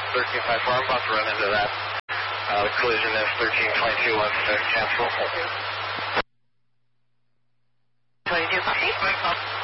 1354. I'm about to run into that. The collision is 1322. Let's cancel. 22, copy.